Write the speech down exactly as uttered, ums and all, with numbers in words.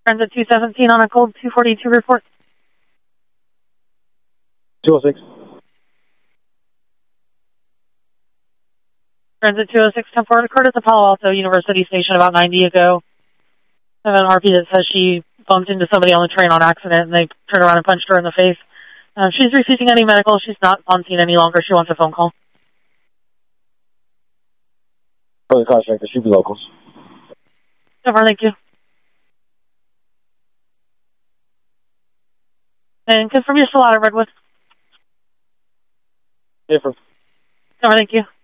Transit two seventeen on a cold two forty-two report. two oh six. Transit two oh six, ten four occurred at the Palo Alto University station about ninety ago. I have an R P that says she bumped into somebody on the train on accident and they turned around and punched her in the face. Uh, she's refusing any medical. She's not on scene any longer. She wants a phone call. For the contractor, should be locals. Never, thank you. And confirm you're still out of Redwood. Different. Never, thank you.